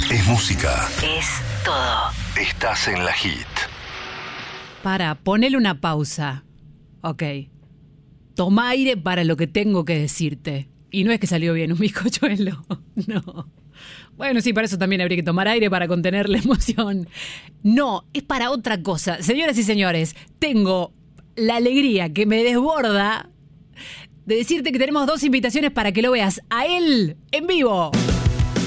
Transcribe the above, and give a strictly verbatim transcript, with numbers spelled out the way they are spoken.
Es música. Es todo. Estás en la hit. Para, ponele una pausa. Ok. Toma aire para lo que tengo que decirte. Y no es que salió bien un bizcochuelo. No. Bueno, sí, para eso también habría que tomar aire para contener la emoción. No, es para otra cosa. Señoras y señores, tengo la alegría que me desborda de decirte que tenemos dos invitaciones para que lo veas a él en vivo.